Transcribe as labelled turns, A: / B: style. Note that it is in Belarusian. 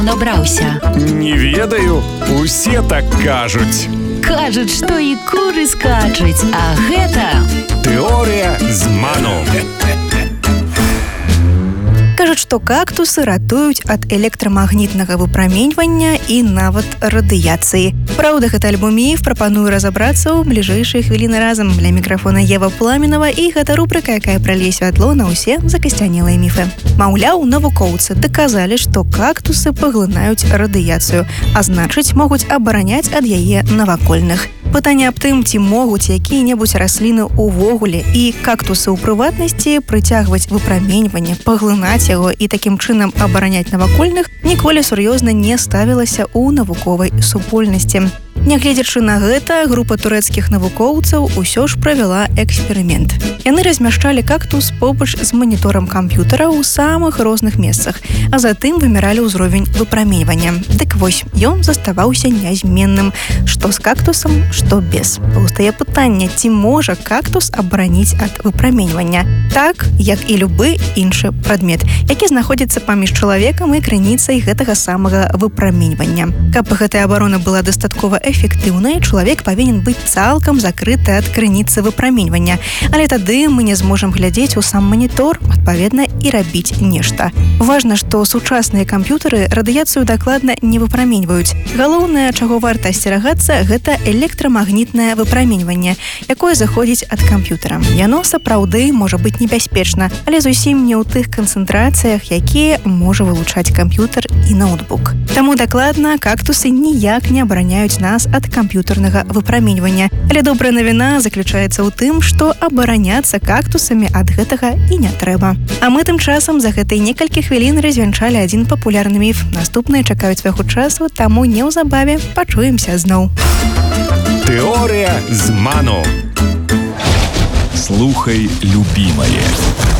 A: Набраўся.
B: Не ведаю, усе так кажуць.
A: Кажуць, што і куры скачуць, а гэта
B: Тэорыя зману.
C: Кажуць, што кактусы ратуюць ад электрамагнітнага выпраменьвання і нават радыяцыі. Праўда, гэта альбо міф, прапаную разабрацца ў бліжэйшыя хвіліны разам. Для мікрафона Ева Пламенова, і гэта рубрыка, якая пралье святло на ўсе закасцянелыя міфы. Маўляў, навукоўцы даказалі, што кактусы паглынаюць радыяцыю, а значыць, могуць абараняць ад яе навакольных. Пытанне аб тым, ці могуць якія-небудзь расліны ўвогуле і кактусы ў прыватнасці прыцягваць выпраменьванне, паглынаць яго і такім чынам абараняць навакольных, ніколі сур'ёзна не ставілася ў навуковай супольнасці. Нягледзячы на гэта, група турэцкіх навукоўцаў усё ж правяла эксперымент. Яны размяшчалі кактус побач з маніторам камп'ютара ў самых розных месцах, а затым вымяралі ўзровень выпраменьвання. Дык вось, ён заставаўся нязменным, што з кактусам, што без. Паўстае пытанне, ці можа кактус абараніць ад выпраменьвання? Так, як і любы іншы прадмет, які знаходзіцца паміж чалавекам і крыніцай гэтага самага выпраменьвання. Каб гэтая абарона была дастаткова эфектыўнай, чалавек павінен быць цалкам закрыты ад крыніцы выпраменьвання. Але тады мы не зможам глядзець у сам манітор, адпаведна, і рабіць нешта. Важна, што сучасныя камп'ютары радыяцыю дакладна не выпраменьваюць. Галоўнае, чаго варта асцерагацца, гэта электрамагнітнае выпраменьванне, якое заходзіць ад камп'ютара. Яно сапраўды можа быць небяспечна, але зусім не ў тых канцэнтрацыях, якія можа вылучаць камп'ютар і ноутбук. Таму дакладна кактусы ніяк не абараняюць нас ад камп'ютарнага выпраменьвання. Але добрая навіна заключаецца ў тым, што абараняцца кактусамі ад гэтага і не трэба. А мы тым часам за гэтыя некалькі хвілін развянчалі адзін папулярны міф. Наступныя чакаюць свайго часу, таму неўзабаве пачуемся зноў.
B: Тэорыя зману. Слухай, любімае.